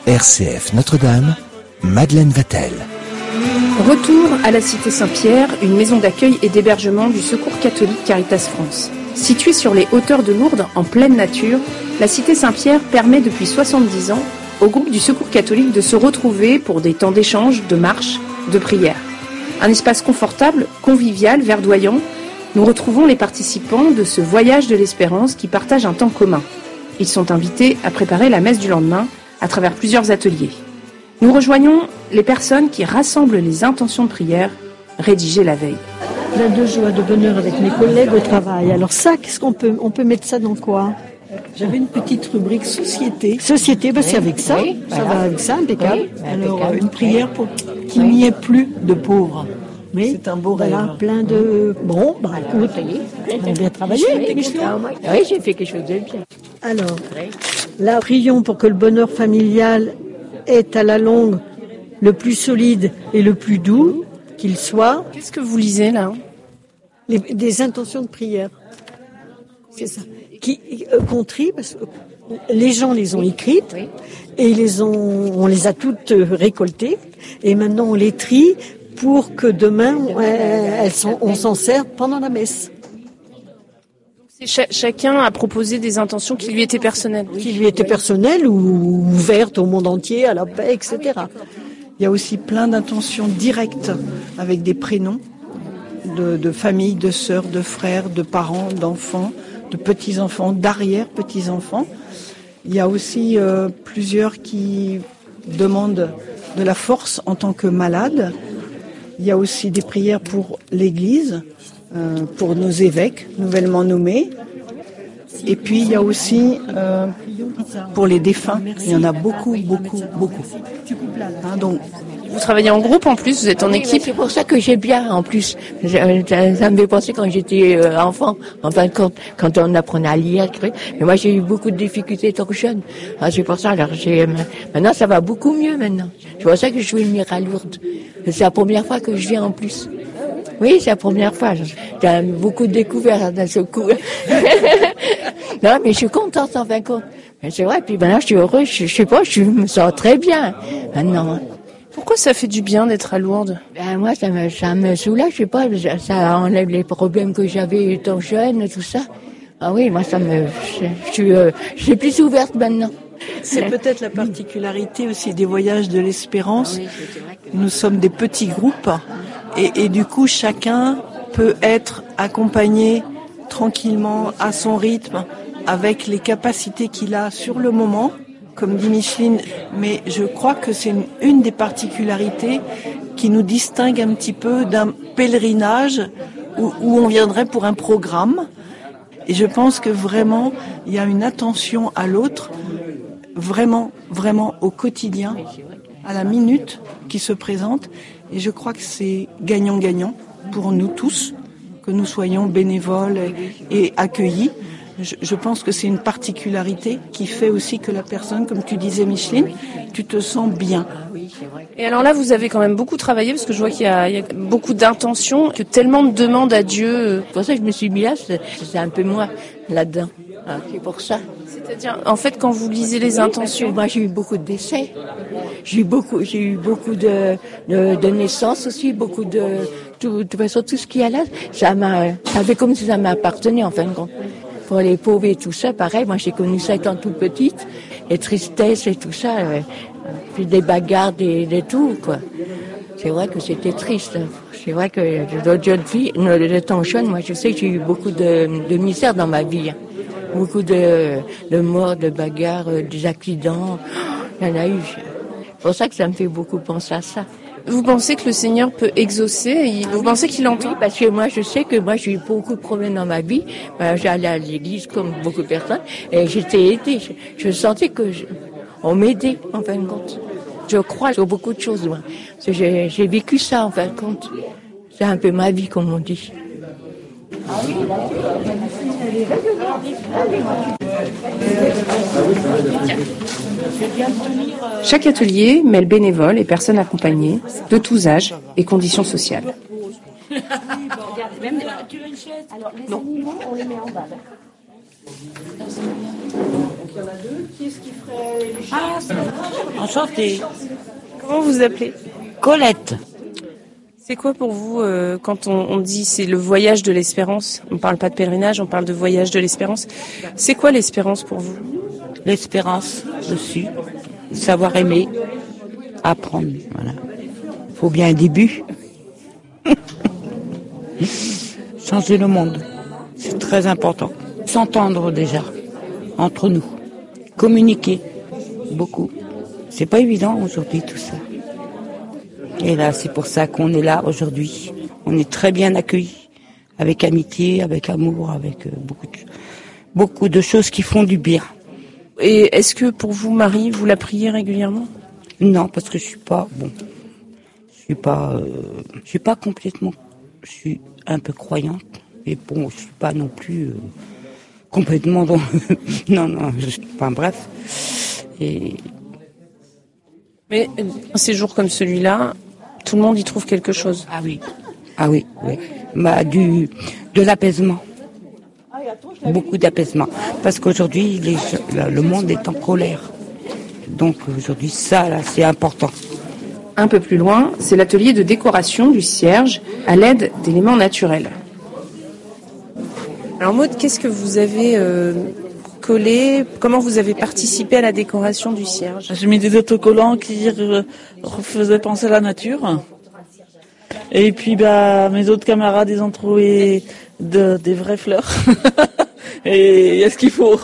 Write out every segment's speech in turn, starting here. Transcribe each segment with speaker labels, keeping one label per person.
Speaker 1: RCF Notre-Dame, Madeleine Vatel.
Speaker 2: Retour à la Cité Saint-Pierre, une maison d'accueil et d'hébergement du Secours catholique Caritas France. Située sur les hauteurs de Lourdes, en pleine nature, la Cité Saint-Pierre permet depuis 70 ans au groupe du Secours catholique de se retrouver pour des temps d'échange, de marche, de prière. Un espace confortable, convivial, verdoyant. Nous retrouvons les participants de ce voyage de l'espérance qui partagent un temps commun. Ils sont invités à préparer la messe du lendemain à travers plusieurs ateliers. Nous rejoignons les personnes qui rassemblent les intentions de prière rédigées la veille.
Speaker 3: Plein de joie, de bonheur avec mes collègues au travail. Alors ça, on peut mettre ça dans quoi?
Speaker 4: J'avais une petite rubrique société.
Speaker 3: Société, c'est avec ça.
Speaker 4: Oui,
Speaker 3: ça va avec ça, impeccable.
Speaker 4: Alors, une prière pour qu'il n'y ait plus de pauvres.
Speaker 3: Oui,
Speaker 4: c'est un beau rêve.
Speaker 3: Plein de... Bon, écoute, on a bien travaillé.
Speaker 5: Oui, j'ai fait quelque chose de bien.
Speaker 3: Alors, là, prions pour que le bonheur familial est à la longue le plus solide et le plus doux qu'il soit.
Speaker 2: Qu'est-ce que vous lisez là?
Speaker 3: Des intentions de prière. C'est ça. Qu'on trie, parce que les gens les ont écrites et on les a toutes récoltées et maintenant on les trie pour que demain on s'en serve pendant la messe.
Speaker 2: Chacun a proposé des intentions qui lui étaient personnelles.
Speaker 3: Qui lui étaient personnelles ou ouvertes au monde entier, à la paix, etc.
Speaker 4: Il y a aussi plein d'intentions directes avec des prénoms de familles, de sœurs, de frères, de parents, d'enfants, de petits-enfants, d'arrière-petits-enfants. Il y a aussi plusieurs qui demandent de la force en tant que malades. Il y a aussi des prières pour l'Église, pour nos évêques nouvellement nommés. Et puis il y a aussi pour les défunts. Il y en a beaucoup.
Speaker 2: Donc, vous travaillez en groupe en plus, vous êtes en équipe.
Speaker 5: C'est pour ça que j'ai bien en plus. Ça me fait penser quand j'étais enfant, en fin de compte, quand on apprenait à lire. Mais moi j'ai eu beaucoup de difficultés tant que jeune. C'est pour ça, alors maintenant ça va beaucoup mieux maintenant. C'est pour ça que je vais venir à Lourdes. C'est la première fois que je viens en plus. Oui, c'est la première fois. J'ai beaucoup de découvertes d'un seul coup. Non, mais je suis contente en fin de compte. Mais c'est vrai, puis maintenant je suis heureuse, je sais pas, je me sens très bien maintenant.
Speaker 2: Pourquoi ça fait du bien d'être à Lourdes?
Speaker 5: Moi, ça me soulage, je sais pas, ça enlève les problèmes que j'avais étant jeune, tout ça. Ah oui, moi, je suis plus ouverte maintenant.
Speaker 4: C'est peut-être la particularité aussi des voyages de l'espérance. Nous sommes des petits groupes et du coup, chacun peut être accompagné tranquillement à son rythme avec les capacités qu'il a sur le moment. Comme dit Micheline, mais je crois que c'est une des particularités qui nous distingue un petit peu d'un pèlerinage où on viendrait pour un programme. Et je pense que vraiment, il y a une attention à l'autre, vraiment au quotidien, à la minute qui se présente. Et je crois que c'est gagnant-gagnant pour nous tous, que nous soyons bénévoles et accueillis. Je pense que c'est une particularité qui fait aussi que la personne, comme tu disais Micheline, tu te sens bien.
Speaker 2: Et alors là, vous avez quand même beaucoup travaillé, parce que je vois qu'il y a beaucoup d'intentions, que tellement de demandes à Dieu.
Speaker 5: C'est pour ça que je me suis mis là, c'est un peu moi là-dedans. C'est pour ça.
Speaker 2: C'est-à-dire, en fait, quand vous lisez les intentions...
Speaker 5: Moi, j'ai eu beaucoup de décès. J'ai eu beaucoup de naissances aussi, beaucoup de toute façon, tout ce qu'il y a là, ça fait comme si ça m'appartenait, en fin de compte. Pour les pauvres et tout ça, pareil, moi j'ai connu ça étant toute petite, les tristesses et tout ça, puis des bagarres, des tout, quoi. C'est vrai que c'était triste. C'est vrai que d'autres jeunes filles, de temps jeune, moi je sais que j'ai eu beaucoup de misère dans ma vie. Beaucoup de morts, de bagarres, des accidents, il y en a eu. C'est pour ça que ça me fait beaucoup penser à ça.
Speaker 2: Vous pensez que le Seigneur peut exaucer? Vous pensez qu'il entend?
Speaker 5: Oui, parce que moi, je sais que moi, j'ai eu beaucoup de problèmes dans ma vie. J'allais à l'église comme beaucoup de personnes et j'étais aidée. Je sentais on m'aidait, en fin de compte. Je crois sur beaucoup de choses, moi. Parce que j'ai vécu ça, en fin de compte. C'est un peu ma vie, comme on dit.
Speaker 2: Chaque atelier mêle bénévoles et personnes accompagnées, de tous âges et conditions sociales.
Speaker 6: Alors, les animaux, on les met en bas.
Speaker 4: il y en a deux. Qui est-ce qui ferait les choses?
Speaker 6: Ah, c'est enchanté.
Speaker 2: Comment vous appelez?
Speaker 6: Colette.
Speaker 2: C'est quoi pour vous quand on dit c'est le voyage de l'espérance? On parle pas de pèlerinage, on parle de voyage de l'espérance. C'est quoi l'espérance pour vous?
Speaker 6: L'espérance dessus, savoir aimer, apprendre. Voilà. Faut bien un début. Changer le monde, c'est très important. S'entendre déjà entre nous, communiquer beaucoup. C'est pas évident aujourd'hui tout ça. Et là, c'est pour ça qu'on est là aujourd'hui. On est très bien accueillis, avec amitié, avec amour, avec beaucoup de choses qui font du bien.
Speaker 2: Et est-ce que pour vous, Marie, vous la priez régulièrement?
Speaker 6: Non, parce que je suis pas complètement. Je suis un peu croyante, mais bon, je suis pas non plus complètement dans. non, enfin bref.
Speaker 2: Mais ces jours comme celui-là, tout le monde y trouve quelque chose.
Speaker 6: Ah oui. De l'apaisement. Beaucoup d'apaisement. Parce qu'aujourd'hui, le monde est en colère. Donc aujourd'hui, ça, là, c'est important.
Speaker 2: Un peu plus loin, c'est l'atelier de décoration du cierge à l'aide d'éléments naturels. Alors Maud, qu'est-ce que vous avez collé? Comment vous avez participé à la décoration du cierge?
Speaker 7: J'ai mis des autocollants qui faisaient penser à la nature. Et puis mes autres camarades, ils ont trouvé des vraies fleurs. Et il y a ce qu'il faut.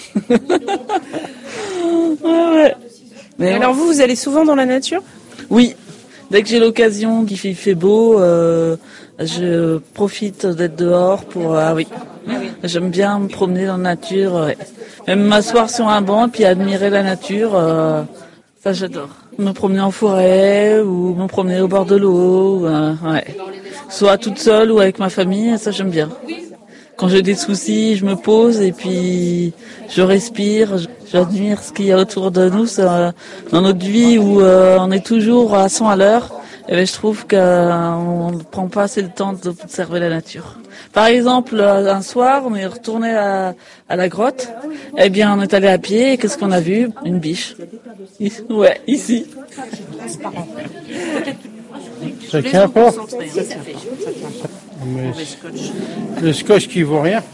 Speaker 7: ouais.
Speaker 2: Mais alors vous allez souvent dans la nature?
Speaker 7: Oui. Dès que j'ai l'occasion, qu'il fait beau, je profite d'être dehors pour... oui. J'aime bien me promener dans la nature. Ouais. Même m'asseoir sur un banc et puis admirer la nature. Ça, j'adore. Me promener en forêt ou me promener au bord de l'eau. Ouais. Soit toute seule ou avec ma famille, ça, j'aime bien. Quand j'ai des soucis, je me pose et puis je respire, j'admire ce qu'il y a autour de nous. Dans notre vie où on est toujours à 100 à l'heure, et je trouve qu'on ne prend pas assez de temps d'observer la nature. Par exemple, un soir, on est retourné à la grotte. Eh bien, on est allé à pied et qu'est-ce qu'on a vu? Une biche. Ouais, ici.
Speaker 8: Ça tient pas. Mais le scotch qui vaut rien.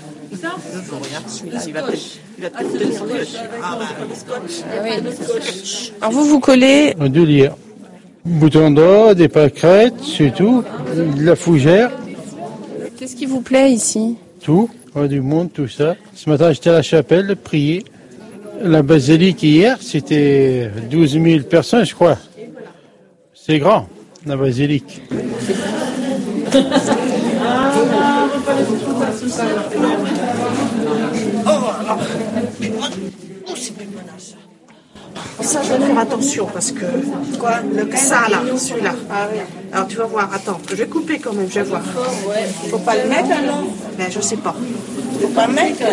Speaker 2: Alors vous collez...
Speaker 8: Un délire. Bouton d'or, des pâquerettes, c'est tout. De la fougère.
Speaker 2: Qu'est-ce qui vous plaît ici?
Speaker 8: Tout. Du monde, tout ça. Ce matin, j'étais à la chapelle, prier. La basilique hier, c'était 12 000 personnes, je crois. C'est grand, la basilique.
Speaker 9: Ça, je vais faire attention parce que ça là, celui-là. Alors tu vas voir, attends, je vais couper quand même, je vais voir. Faut pas le mettre alors? Ben je sais pas. Faut pas le mettre.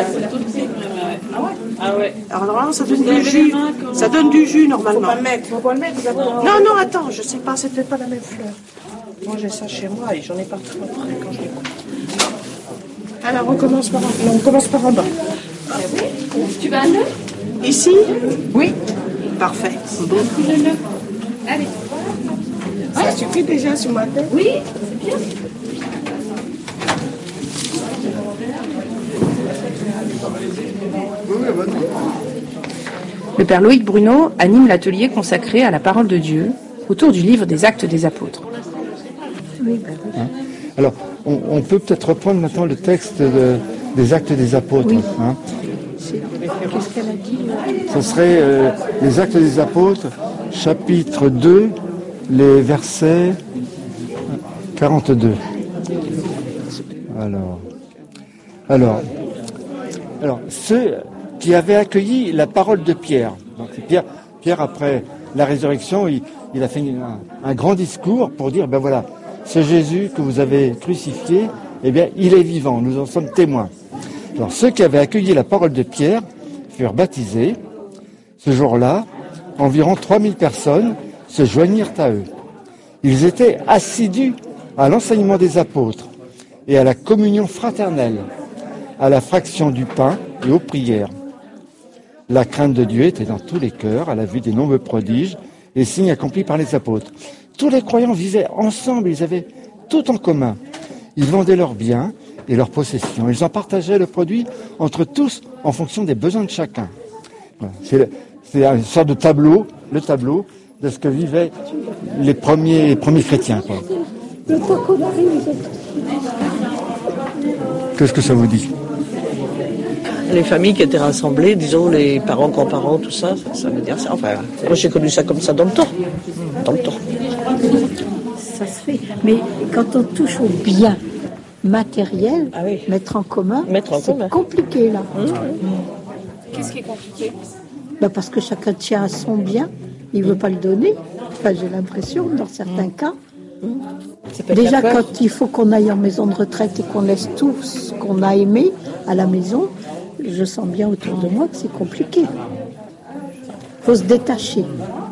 Speaker 9: Ah ouais. Alors normalement ça donne du jus. Ça donne du jus normalement. Faut pas le mettre. Faut pas le mettre. Non, attends, je sais pas, c'était pas la même fleur. Moi j'ai ça chez moi et j'en ai partout après quand je les coupe. Alors on commence par en bas.
Speaker 2: Tu vas à l'œuf?
Speaker 9: Ici? Oui. Parfait.
Speaker 2: Allez.
Speaker 9: Ça suffit déjà sur ma tête?
Speaker 2: Oui, c'est bien. Le père Loïc Bruno anime l'atelier consacré à la parole de Dieu autour du livre des Actes des Apôtres.
Speaker 10: Alors, on peut peut-être reprendre maintenant le texte des Actes des Apôtres.
Speaker 2: Oui.
Speaker 9: Qu'est-ce qu'elle a dit?
Speaker 10: Ce serait les Actes des Apôtres, chapitre 2, les versets 42. Alors, ceux qui avaient accueilli la parole de Pierre. Donc Pierre après la résurrection, il a fait un grand discours pour dire, ben voilà, ce Jésus que vous avez crucifié, eh bien, il est vivant, nous en sommes témoins. Alors, ceux qui avaient accueilli la parole de Pierre furent baptisés. Ce jour-là, environ 3000 personnes se joignirent à eux. Ils étaient assidus à l'enseignement des apôtres et à la communion fraternelle, à la fraction du pain et aux prières. La crainte de Dieu était dans tous les cœurs à la vue des nombreux prodiges et signes accomplis par les apôtres. Tous les croyants vivaient ensemble, ils avaient tout en commun. Ils vendaient leurs biens et leurs possessions. Ils en partageaient le produit entre tous en fonction des besoins de chacun. Voilà. C'est une sorte de tableau, le tableau de ce que vivaient les premiers chrétiens, quoi. Qu'est-ce que ça vous dit?
Speaker 11: Les familles qui étaient rassemblées, disons les parents, grands-parents, tout ça, ça veut dire ça. Enfin, moi j'ai connu ça comme ça dans le temps. Dans le temps.
Speaker 3: Ça se fait. Mais quand on touche au bien matériel, mettre en commun, c'est compliqué là.
Speaker 2: Qu'est-ce qui est compliqué?
Speaker 3: Parce que chacun tient à son bien, il ne veut pas le donner. Enfin, j'ai l'impression, dans certains cas. Déjà, quand il faut qu'on aille en maison de retraite et qu'on laisse tout ce qu'on a aimé à la maison, je sens bien autour de moi que c'est compliqué. Il faut se détacher.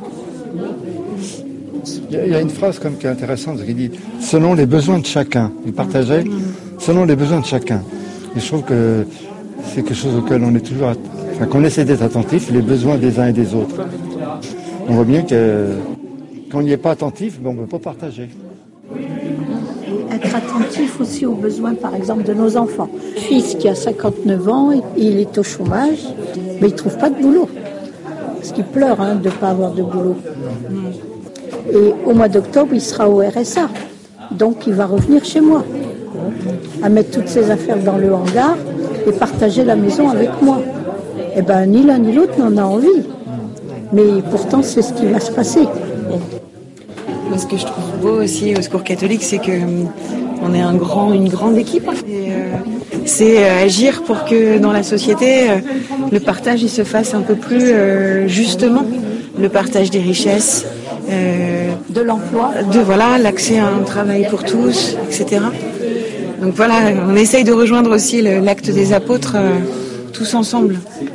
Speaker 10: Il y a une phrase comme qui est intéressante qui dit « selon les besoins de chacun ». Il partageait selon les besoins de chacun. Et je trouve que c'est quelque chose auquel on est toujours, qu'on essaie d'être attentif, les besoins des uns et des autres. On voit bien que quand on n'y est pas attentif, on ne peut pas partager.
Speaker 3: Et être attentif aussi aux besoins, par exemple, de nos enfants. Mon fils qui a 59 ans, il est au chômage, mais il ne trouve pas de boulot. Parce qu'il pleure de ne pas avoir de boulot. Et au mois d'octobre, il sera au RSA. Donc il va revenir chez moi, à mettre toutes ses affaires dans le hangar et partager la maison avec moi. Eh bien, ni l'un ni l'autre n'en a envie. Mais pourtant, c'est ce qui va se passer.
Speaker 12: Ce que je trouve beau aussi au Secours catholique, c'est que on est une grande équipe. Et, c'est agir pour que dans la société, le partage il se fasse un peu plus justement. Le partage des richesses,
Speaker 3: de l'emploi,
Speaker 12: l'accès à un travail pour tous, etc. Donc voilà, on essaye de rejoindre aussi l'acte des apôtres tous ensemble.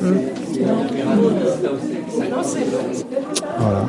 Speaker 10: Voilà.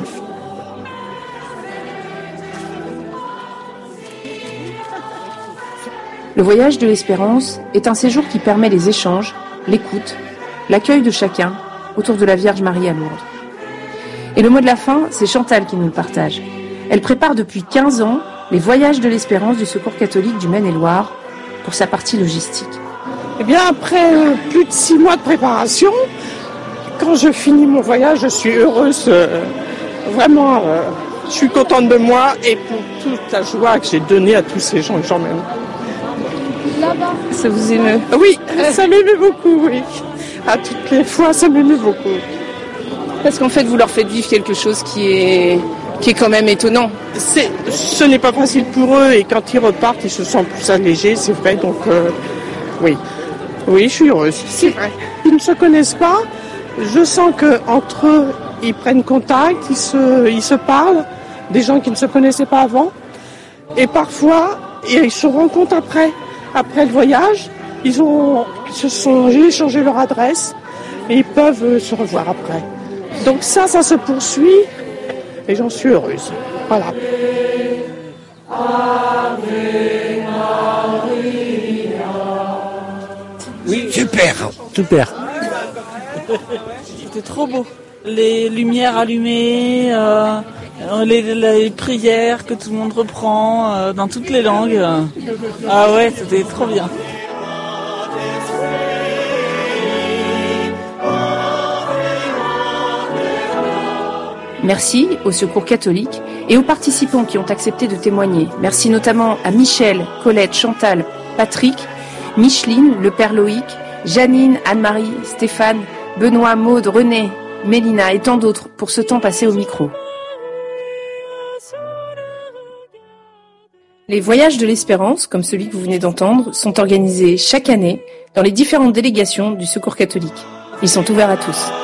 Speaker 2: Le voyage de l'espérance est un séjour qui permet les échanges, l'écoute, l'accueil de chacun autour de la Vierge Marie à Lourdes. Et le mot de la fin, c'est Chantal qui nous le partage. Elle prépare depuis 15 ans les voyages de l'espérance du Secours catholique du Maine-et-Loire pour sa partie logistique.
Speaker 13: Eh bien, après plus de 6 mois de préparation, quand je finis mon voyage, je suis heureuse. Vraiment, je suis contente de moi et pour toute la joie que j'ai donnée à tous ces gens que j'emmène.
Speaker 2: Là-bas, ça vous émeut?
Speaker 13: Oui, ça m'émeut beaucoup, oui. À toutes les fois, ça m'émeut beaucoup.
Speaker 2: Parce qu'en fait, vous leur faites vivre quelque chose qui est quand même étonnant.
Speaker 13: Ce n'est pas facile pour eux et quand ils repartent, ils se sentent plus allégés, c'est vrai. Donc, oui, je suis heureuse, c'est vrai. Ils ne se connaissent pas. Je sens qu'entre eux, ils prennent contact, ils se parlent, des gens qui ne se connaissaient pas avant. Et parfois, ils se rencontrent après le voyage. J'ai échangé leur adresse et ils peuvent se revoir après. Donc ça se poursuit et j'en suis heureuse. Voilà.
Speaker 1: Oui, super.
Speaker 7: C'était trop beau. Les lumières allumées, les prières que tout le monde reprend dans toutes les langues. Ah ouais, c'était trop bien.
Speaker 2: Merci au Secours catholique et aux participants qui ont accepté de témoigner. Merci notamment à Michel, Colette, Chantal, Patrick, Micheline, le père Loïc, Janine, Anne-Marie, Stéphane, Benoît, Maude, René, Mélina et tant d'autres pour ce temps passé au micro. Les voyages de l'espérance, comme celui que vous venez d'entendre, sont organisés chaque année dans les différentes délégations du Secours catholique. Ils sont ouverts à tous.